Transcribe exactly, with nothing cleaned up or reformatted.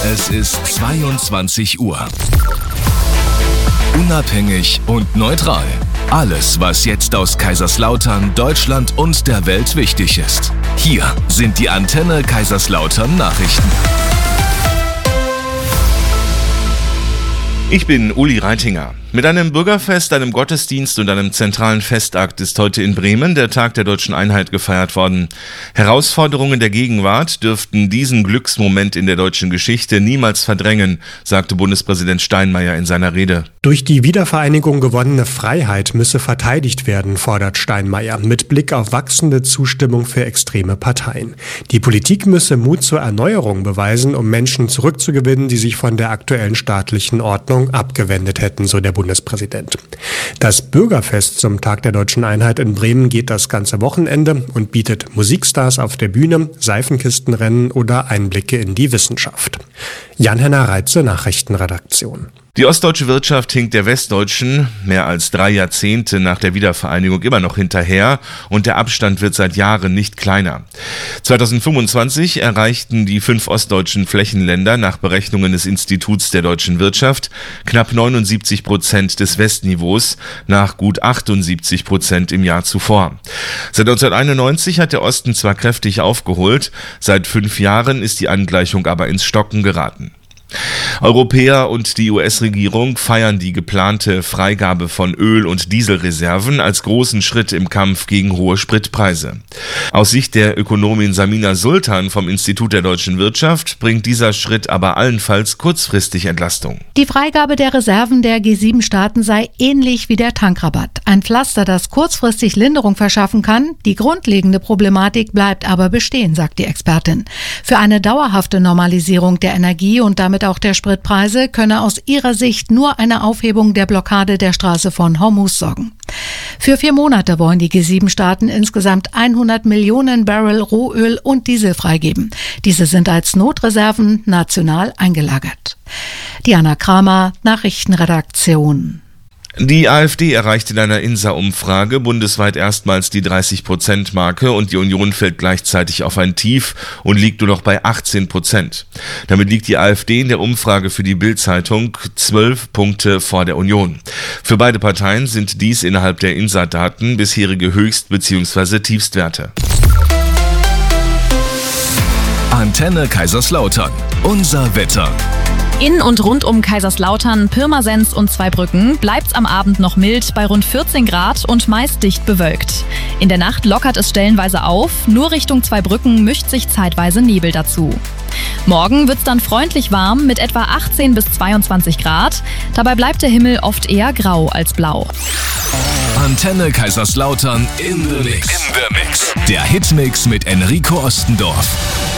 Es ist zweiundzwanzig Uhr. Unabhängig und neutral. Alles, was jetzt aus Kaiserslautern, Deutschland und der Welt wichtig ist. Hier sind die Antenne Kaiserslautern Nachrichten. Ich bin Uli Reitinger. Mit einem Bürgerfest, einem Gottesdienst und einem zentralen Festakt ist heute in Bremen der Tag der Deutschen Einheit gefeiert worden. Herausforderungen der Gegenwart dürften diesen Glücksmoment in der deutschen Geschichte niemals verdrängen, sagte Bundespräsident Steinmeier in seiner Rede. Durch die Wiedervereinigung gewonnene Freiheit müsse verteidigt werden, fordert Steinmeier, mit Blick auf wachsende Zustimmung für extreme Parteien. Die Politik müsse Mut zur Erneuerung beweisen, um Menschen zurückzugewinnen, die sich von der aktuellen staatlichen Ordnung abgewendet hätten, so der Bundespräsident. Das Bürgerfest zum Tag der Deutschen Einheit in Bremen geht das ganze Wochenende und bietet Musikstars auf der Bühne, Seifenkistenrennen oder Einblicke in die Wissenschaft. Jan-Henner Reitze, Nachrichtenredaktion. Die ostdeutsche Wirtschaft hinkt der westdeutschen mehr als drei Jahrzehnte nach der Wiedervereinigung immer noch hinterher und der Abstand wird seit Jahren nicht kleiner. zweitausendfünfundzwanzig erreichten die fünf ostdeutschen Flächenländer nach Berechnungen des Instituts der deutschen Wirtschaft knapp neunundsiebzig Prozent des Westniveaus nach gut achtundsiebzig Prozent im Jahr zuvor. Seit neunzehnhunderteinundneunzig hat der Osten zwar kräftig aufgeholt, seit fünf Jahren ist die Angleichung aber ins Stocken geraten. Europäer und die U S-Regierung feiern die geplante Freigabe von Öl- und Dieselreserven als großen Schritt im Kampf gegen hohe Spritpreise. Aus Sicht der Ökonomin Samina Sultan vom Institut der deutschen Wirtschaft bringt dieser Schritt aber allenfalls kurzfristig Entlastung. Die Freigabe der Reserven der G sieben Staaten sei ähnlich wie der Tankrabatt. Ein Pflaster, das kurzfristig Linderung verschaffen kann. Die grundlegende Problematik bleibt aber bestehen, sagt die Expertin. Für eine dauerhafte Normalisierung der Energie und damit auch der Spritpreise könne aus ihrer Sicht nur eine Aufhebung der Blockade der Straße von Hormuz sorgen. Für vier Monate wollen die G sieben Staaten insgesamt hundert Millionen Barrel Rohöl und Diesel freigeben. Diese sind als Notreserven national eingelagert. Diana Kramer, Nachrichtenredaktion. Die AfD erreicht in einer INSA-Umfrage bundesweit erstmals die dreißig-Prozent-Marke und die Union fällt gleichzeitig auf ein Tief und liegt nur noch bei achtzehn Prozent. Damit liegt die AfD in der Umfrage für die Bild-Zeitung zwölf Punkte vor der Union. Für beide Parteien sind dies innerhalb der INSA-Daten bisherige Höchst- bzw. Tiefstwerte. Antenne Kaiserslautern. Unser Wetter. In und rund um Kaiserslautern, Pirmasens und Zweibrücken bleibt's am Abend noch mild bei rund vierzehn Grad und meist dicht bewölkt. In der Nacht lockert es stellenweise auf, nur Richtung Zweibrücken mischt sich zeitweise Nebel dazu. Morgen wird's dann freundlich warm mit etwa achtzehn bis zweiundzwanzig Grad. Dabei bleibt der Himmel oft eher grau als blau. Antenne Kaiserslautern in the Mix. In the Mix. Der Hitmix mit Enrico Ostendorf.